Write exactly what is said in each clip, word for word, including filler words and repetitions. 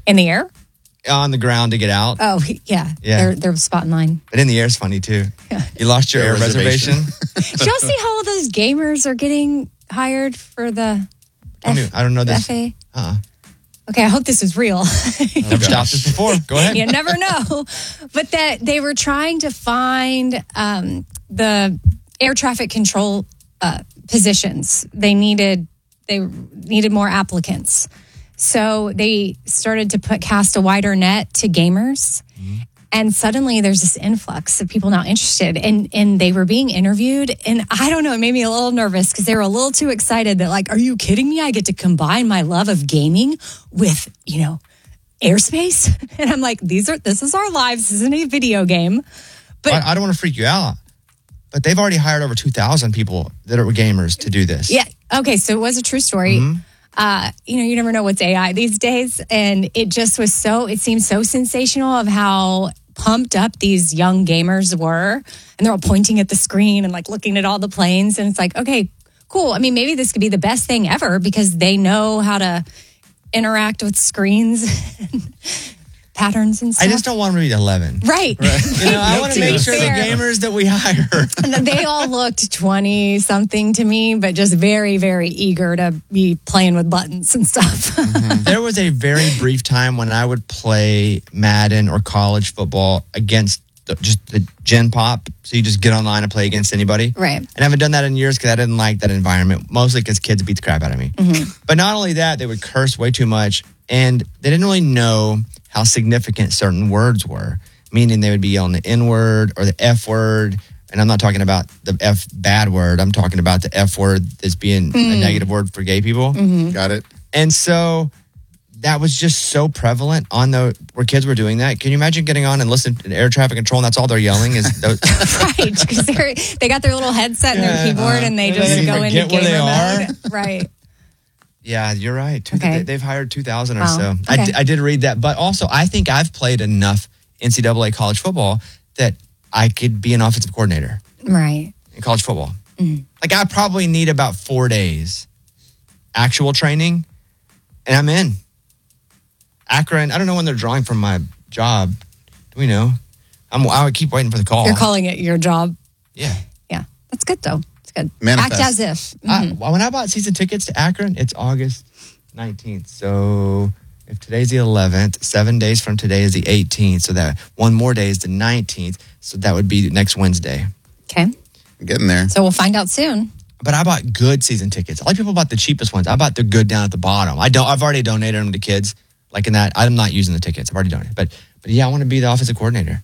In the air? On the ground to get out. Oh, yeah. Yeah. They're, they're spotting line. But in the air is funny, too. Yeah. You lost your air, air reservation. reservation. Did y'all see how all those gamers are getting hired for the F- I, I don't know this. F A? Uh-uh. Okay, I hope this is real. Oh, never stopped this before. Go ahead. You never know. But that they were trying to find um, the air traffic control uh, positions. They needed they needed more applicants. So they started to put cast a wider net to gamers. Mm-hmm. And suddenly there's this influx of people now interested. And, and they were being interviewed. And I don't know, it made me a little nervous because they were a little too excited that like, are you kidding me? I get to combine my love of gaming with, you know, airspace. And I'm like, these are, this is our lives. This isn't a video game. But I, I don't want to freak you out. But they've already hired over two thousand people that are gamers to do this. Yeah. Okay. So it was a true story. Mm-hmm. Uh, you know, you never know what's A I these days. And it just was so, it seemed so sensational of how pumped up these young gamers were. And they're all pointing at the screen and like looking at all the planes. And it's like, okay, cool. I mean, maybe this could be the best thing ever because they know how to interact with screens and patterns and stuff. I just don't want them to be eleven. Right. right. You know, I want to make sure fair. the gamers that we hire. And they all looked twenty-something to me, but just very, very eager to be playing with buttons and stuff. Mm-hmm. There was a very brief time when I would play Madden or college football against the, just the Gen Pop. So you just get online and play against anybody. Right. And I haven't done that in years because I didn't like that environment, mostly because kids beat the crap out of me. Mm-hmm. But not only that, they would curse way too much. And they didn't really know how significant certain words were, meaning they would be yelling the N word or the F word. And I'm not talking about the F bad word. I'm talking about the F word that's being mm. a negative word for gay people. Mm-hmm. Got it. And so that was just so prevalent on the where kids were doing that. Can you imagine getting on and listening to air traffic control and that's all they're yelling is those? Right, because they they got their little headset and their keyboard uh, and they just they go into gamer they mode. Are. Right. Yeah, you're right. Two, okay. They've hired two thousand or wow. so. Okay. I, d- I did read that. But also, I think I've played enough N C double A college football that I could be an offensive coordinator. Right. In college football. Mm. Like, I probably need about four days actual training, and I'm in. Akron, I don't know when they're drawing from my job. Do we know? I'm, I would keep waiting for the call. You're calling it your job. Yeah. Yeah. That's good, though. Good. Manifest. Act as if. Mm-hmm. I, when I bought season tickets to Akron, it's August nineteenth. So if today's the eleventh, seven days from today is the eighteenth. So that one more day is the nineteenth. So that would be next Wednesday. Okay. I'm getting there. So we'll find out soon. But I bought good season tickets. A lot of people bought the cheapest ones. I bought the good down at the bottom. I don't. I've already donated them to kids. Like in that, I'm not using the tickets. I've already donated. But but yeah, I want to be the offensive coordinator.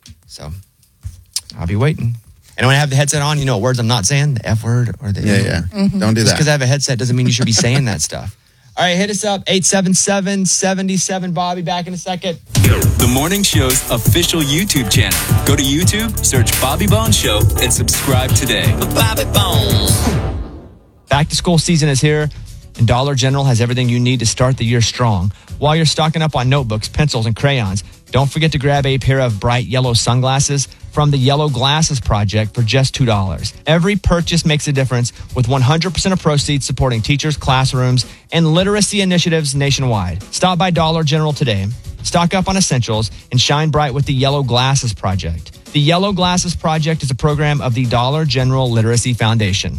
So I'll be waiting. And when I have the headset on, you know what words I'm not saying? The F word or the Yeah, N-word. yeah. Mm-hmm. Don't do Just that. because I have a headset doesn't mean you should be saying that stuff. All right, hit us up. eight seven seven, seven seven, Bobby. Back in a second. The Morning Show's official YouTube channel. Go to YouTube, search Bobby Bones Show, and subscribe today. Bobby Bones. Back to school season is here, and Dollar General has everything you need to start the year strong. While you're stocking up on notebooks, pencils, and crayons, don't forget to grab a pair of bright yellow sunglasses from the Yellow Glasses Project for just two dollars. Every purchase makes a difference with one hundred percent of proceeds supporting teachers, classrooms, and literacy initiatives nationwide. Stop by Dollar General today, stock up on essentials, and shine bright with the Yellow Glasses Project. The Yellow Glasses Project is a program of the Dollar General Literacy Foundation.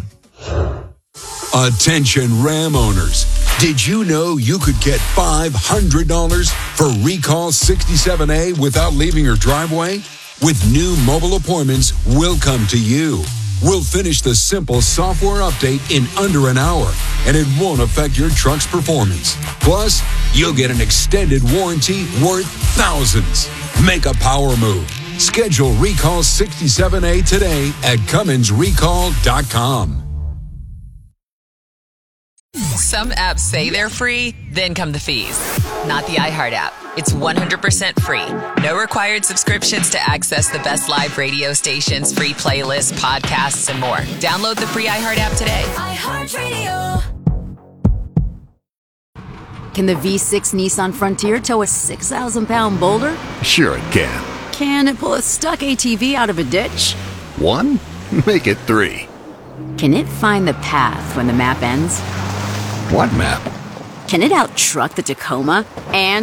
Attention Ram owners. Did you know you could get five hundred dollars for Recall sixty-seven A without leaving your driveway? With new mobile appointments, we'll come to you. We'll finish the simple software update in under an hour, and it won't affect your truck's performance. Plus, you'll get an extended warranty worth thousands. Make a power move. Schedule Recall sixty-seven A today at Cummins Recall dot com. Some apps say they're free, then come the fees. Not the iHeart app. It's one hundred percent free. No required subscriptions to access the best live radio stations, free playlists, podcasts, and more. Download the free iHeart app today. iHeartRadio. Can the V six Nissan Frontier tow a six thousand pound boulder? Sure it can. Can it pull a stuck A T V out of a ditch? One? Make it three. Can it find the path when the map ends? What map? Can it out-truck the Tacoma and